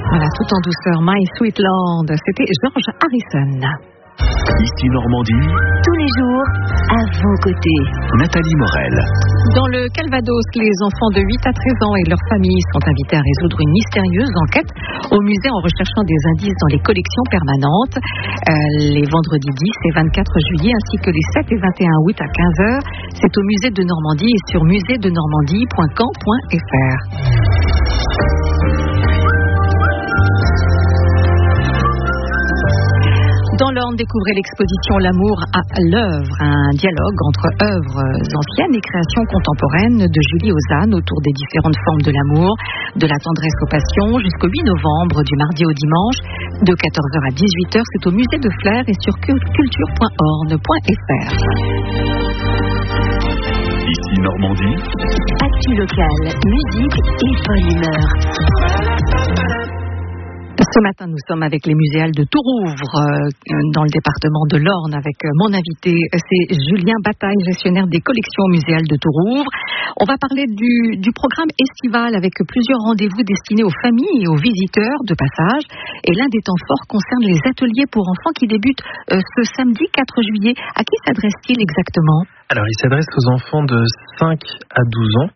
Voilà, tout en douceur, My Sweet Lord, c'était George Harrison. Ici Normandie. Tous les jours, à vos côtés. Nathalie Morel. Dans le Calvados, les enfants de 8 à 13 ans et leurs familles sont invités à résoudre une mystérieuse enquête au musée en recherchant des indices dans les collections permanentes. Les vendredis 10 et 24 juillet ainsi que les 7 et 21 août à 15h. C'est au musée de Normandie et sur muséedenormandie.caen.fr. Dans l'Orne, découvrez l'exposition L'amour à l'œuvre, un dialogue entre œuvres anciennes et créations contemporaines de Julie Ozanne autour des différentes formes de l'amour, de la tendresse aux passions, jusqu'au 8 novembre, du mardi au dimanche, de 14h à 18h. C'est au musée de Flers et sur culture.orne.fr. Ici Normandie. Actu locale, musique et bonne humeur. Ce matin, nous sommes avec les muséales de Tourouvre, dans le département de l'Orne, avec mon invité, c'est Julien Bataille, gestionnaire des collections muséales de Tourouvre. On va parler du programme estival avec plusieurs rendez-vous destinés aux familles et aux visiteurs de passage. Et l'un des temps forts concerne les ateliers pour enfants qui débutent ce samedi 4 juillet. À qui s'adresse-t-il exactement ? Alors, il s'adresse aux enfants de 5 à 12 ans.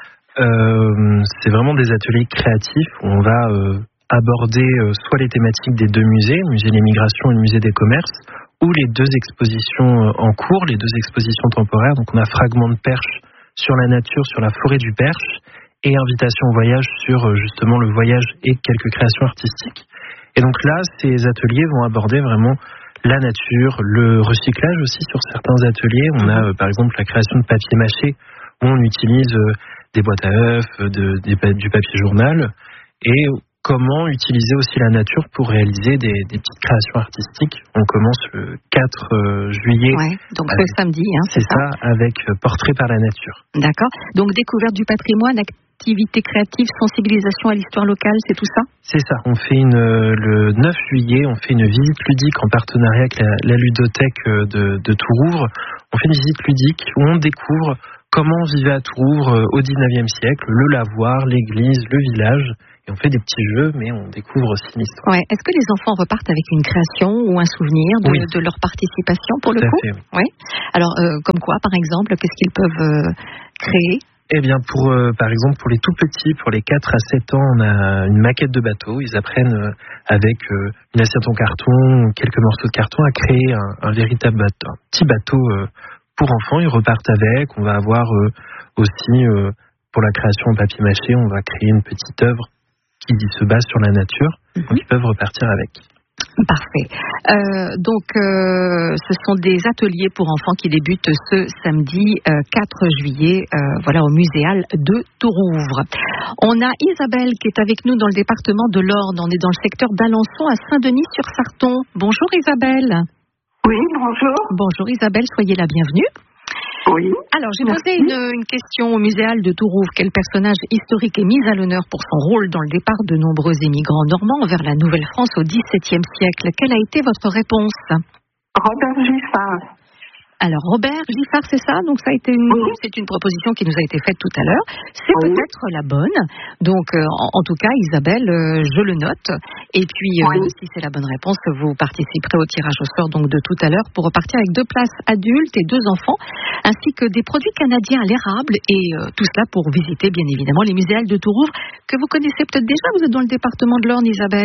C'est vraiment des ateliers créatifs où on va aborder soit les thématiques des deux musées, le musée des migrations et le musée des commerces, ou les deux expositions en cours, les deux expositions temporaires. Donc on a Fragments de Perche sur la nature, sur la forêt du Perche, et Invitation au voyage sur justement le voyage et quelques créations artistiques. Et donc là, ces ateliers vont aborder vraiment la nature, le recyclage aussi sur certains ateliers. On a par exemple la création de papier mâché, où on utilise des boîtes à œufs, du papier journal, et comment utiliser aussi la nature pour réaliser des petites créations artistiques. On commence le 4 juillet. Ouais, donc ce samedi, c'est ça, avec Portrait par la nature. D'accord. Donc découverte du patrimoine, activité créative, sensibilisation à l'histoire locale, c'est tout ça ? C'est ça. On fait le 9 juillet, on fait une visite ludique en partenariat avec la ludothèque de Tourouvre. On fait une visite ludique où on découvre comment on vivait à Tourouvre au 19e siècle, le lavoir, l'église, le village. On fait des petits jeux, mais on découvre aussi l'histoire. Ouais. Est-ce que les enfants repartent avec une création ou un souvenir de leur participation pour le coup ? Fait, oui. Ouais. Alors, comme quoi, par exemple, qu'est-ce qu'ils peuvent créer ? Eh bien, par exemple, pour les tout petits, pour les 4 à 7 ans, on a une maquette de bateau. Ils apprennent avec une assiette en carton, quelques morceaux de carton, à créer un véritable bateau, un petit bateau pour enfants. Ils repartent avec. On va avoir aussi, pour la création en papier mâché, on va créer une petite œuvre qui se base sur la nature, donc ils peuvent repartir avec. Parfait. Donc, ce sont des ateliers pour enfants qui débutent ce samedi 4 juillet, voilà, au muséal de Tourouvre. On a Isabelle qui est avec nous dans le département de l'Orne. On est dans le secteur d'Alençon à Saint-Denis-sur-Sarton. Bonjour Isabelle. Oui, bonjour. Bonjour Isabelle, soyez la bienvenue. Oui. Alors, j'ai posé une question au muséal de Tourouvre. Quel personnage historique est mis à l'honneur pour son rôle dans le départ de nombreux émigrants normands vers la Nouvelle-France au XVIIe siècle ? Quelle a été votre réponse ? Robert Giffard. Alors, Robert Giffard, c'est ça ? Donc, ça a été c'est une proposition qui nous a été faite tout à l'heure. C'est peut-être la bonne. Donc, en tout cas, Isabelle, je le note. Et puis, si c'est la bonne réponse, vous participerez au tirage au sort donc de tout à l'heure pour repartir avec 2 places adultes et 2 enfants, ainsi que des produits canadiens à l'érable. Et tout cela pour visiter, bien évidemment, les muséales de Tourouvre, que vous connaissez peut-être déjà. Vous êtes dans le département de l'Orne, Isabelle.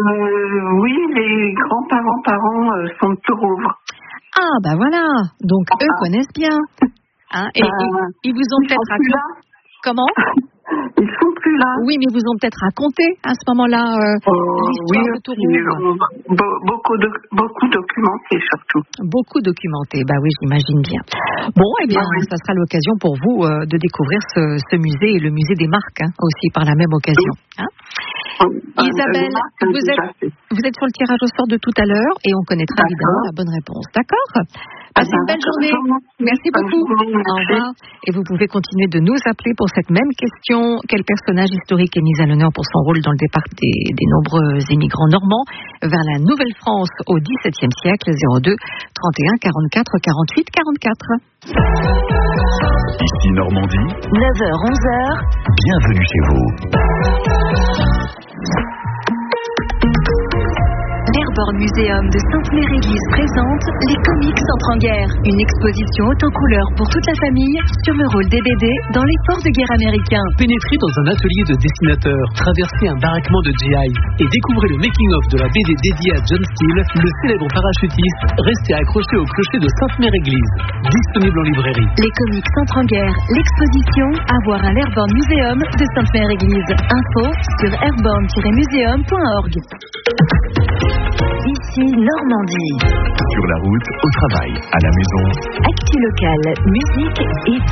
Oui, les grands-parents sont de Tourouvre. Ah, bah voilà. Donc, eux connaissent bien. Hein, et ils vous ont peut-être raconté. Comment ? Ils sont plus là. Oui, mais ils vous ont peut-être raconté à ce moment-là l'histoire de Tourouvre. Beaucoup documenté surtout. Beaucoup documenté, bah oui, j'imagine bien. Bon, eh bien, ça sera l'occasion pour vous de découvrir ce musée et le musée des marques aussi par la même occasion. Hein ? Isabelle, vous êtes sur le tirage au sort de tout à l'heure et on connaîtra évidemment la bonne réponse. D'accord ? Passez une belle journée. Merci beaucoup. Au revoir. Et vous pouvez continuer de nous appeler pour cette même question. Quel personnage historique est mis à l'honneur pour son rôle dans le départ des nombreux émigrants normands vers la Nouvelle-France au XVIIe siècle ? 02 31 44 48 44. Ici Normandie. 9h-11h. Bienvenue chez vous. l'Airborne Museum de Sainte-Mère-Église présente Les comics entrent en guerre. Une exposition haute en couleurs pour toute la famille sur le rôle des BD dans l'effort de guerre américain. Pénétrez dans un atelier de dessinateur, traversez un baraquement de GI et découvrez le making-of de la BD dédiée à John Steele, le célèbre parachutiste, resté accroché au clocher de Sainte-Mère-Église. Disponible en librairie. Les comics entrent en guerre. L'exposition à voir à l'Airborne Museum de Sainte-Mère-Église. Info sur airborne-museum.org. Ici Normandie. Sur la route, au travail, à la maison. Actu local, musique et